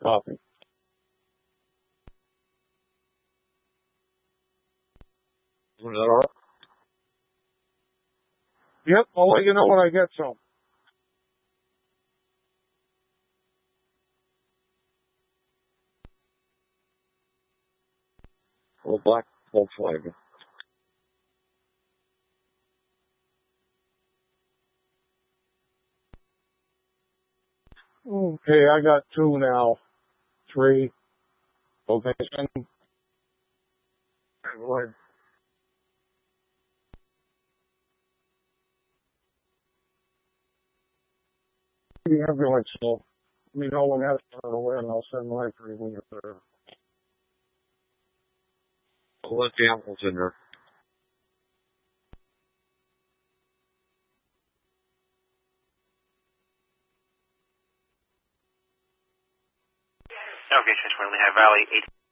Copy. Is that all right? Yep, I'll let you know when I get some. Well, black Volkswagen. Okay, I got 2 now. 3. Location. What? The ambulance will let me know when that's on away and I'll send my 3 when you're there. I'll let the apples in there. Okay, 24 Lehigh Valley, 8.